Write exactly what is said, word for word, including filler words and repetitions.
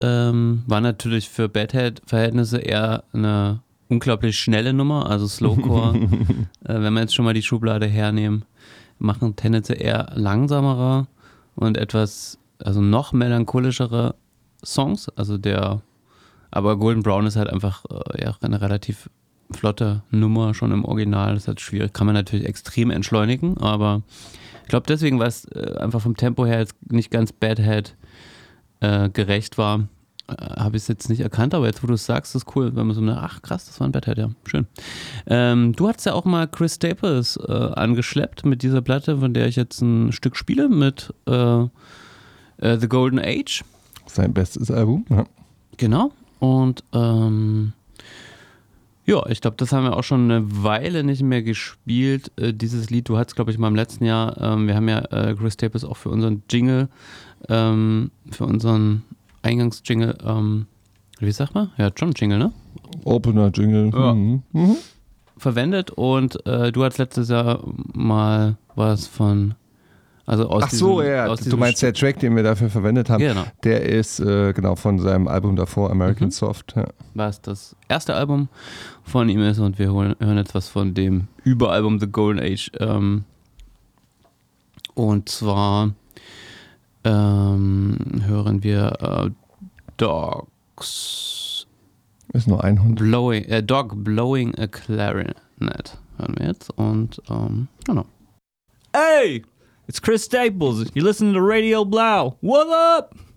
ähm, war natürlich für Badhead-Verhältnisse eher eine unglaublich schnelle Nummer, also Slowcore, äh, wenn wir jetzt schon mal die Schublade hernehmen, machen tendenziell eher langsamere und etwas, also noch melancholischere Songs, also der, aber Golden Brown ist halt einfach äh, ja, eine relativ flotte Nummer schon im Original, das ist halt schwierig, kann man natürlich extrem entschleunigen, aber ich glaube deswegen, weil es äh, einfach vom Tempo her jetzt nicht ganz Badhead äh, gerecht war, habe ich es jetzt nicht erkannt, aber jetzt, wo du es sagst, ist cool, wenn man so eine, ach krass, das war ein Badhead, ja, schön. Ähm, du hattest ja auch mal Chris Staples äh, angeschleppt mit dieser Platte, von der ich jetzt ein Stück spiele, mit äh, äh, The Golden Age. Sein bestes Album, ja. Genau, und ähm, ja, ich glaube, das haben wir auch schon eine Weile nicht mehr gespielt, äh, dieses Lied. Du hattest, glaube ich, mal im letzten Jahr, ähm, wir haben ja äh, Chris Staples auch für unseren Jingle, ähm, für unseren Eingangsjingle, ähm, wie sagt man? Ja, schon Jingle, ne? Opener-Jingle. Ja. Mhm. Mhm. Verwendet und äh, du hattest letztes Jahr mal was von, also aus Ach so, diesem, ja, aus du diesem meinst der Track, den wir dafür verwendet haben, Genau. der ist äh, genau von seinem Album davor, American Mhm. Soft. Ja. was das erste Album von ihm ist und wir holen, hören jetzt was von dem Überalbum The Golden Age. Ähm, und zwar ähm, hören wir äh, Dogs Ist nur ein Hund. Blowing, äh, Dog Blowing a Clarinet hören wir jetzt und ähm, genau. Hey, it's Chris Staples. You're listening to Radio Blau. What up?